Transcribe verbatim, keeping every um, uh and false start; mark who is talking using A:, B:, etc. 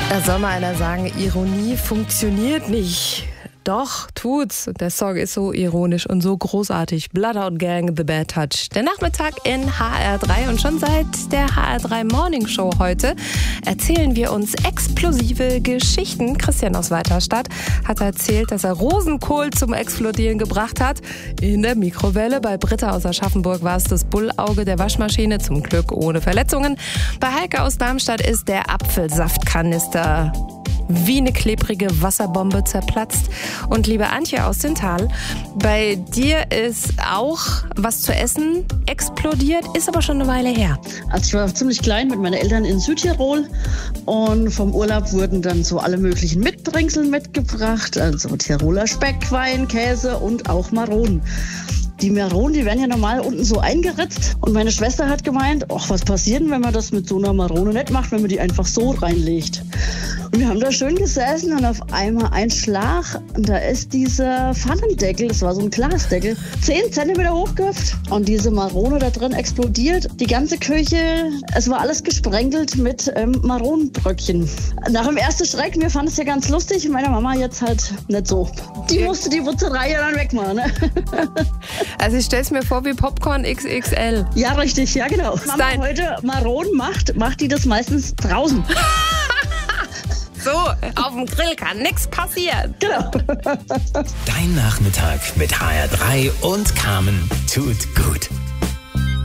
A: Da soll mal einer sagen, Ironie funktioniert nicht. Doch, tut's. Der Song ist so ironisch und so großartig. Bloodhound Gang, The Bad Touch. Der Nachmittag in H R drei und schon seit der H R drei Morning Show heute erzählen wir uns explosive Geschichten. Christian aus Weiterstadt hat erzählt, dass er Rosenkohl zum Explodieren gebracht hat. In der Mikrowelle. Bei Britta aus Aschaffenburg war es das Bullauge der Waschmaschine, zum Glück ohne Verletzungen. Bei Heike aus Darmstadt ist der Apfelsaftkanister wie eine klebrige Wasserbombe zerplatzt. Und liebe Antje aus dem Tal, bei dir ist auch was zu essen explodiert, ist aber schon eine Weile her.
B: Also ich war ziemlich klein mit meinen Eltern in Südtirol und vom Urlaub wurden dann so alle möglichen Mitbringsel mitgebracht, also Tiroler Speck, Wein, Käse und auch Maronen. Die Maronen, die werden ja normal unten so eingeritzt. Und meine Schwester hat gemeint, ach, was passiert denn, wenn man das mit so einer Marone nicht macht, wenn man die einfach so reinlegt. Und wir haben da schön gesessen und auf einmal ein Schlag. Und da ist dieser Pfannendeckel, das war so ein Glasdeckel, zehn Zentimeter hochgehüpft. Und diese Marone da drin explodiert. Die ganze Küche, es war alles gesprenkelt mit ähm, Maronenbröckchen. Nach dem ersten Schreck, wir fanden es ja ganz lustig. Meine Mama jetzt halt nicht so. Die musste die Wutzerei ja dann wegmachen. Ne?
A: Also ich stell's mir vor wie Popcorn X X L.
B: Ja, richtig, ja genau. Wenn Mama heute Maronen macht, macht die das meistens draußen.
A: So, auf dem Grill kann nichts passieren.
B: Genau.
C: Dein Nachmittag mit H R drei und Carmen tut gut.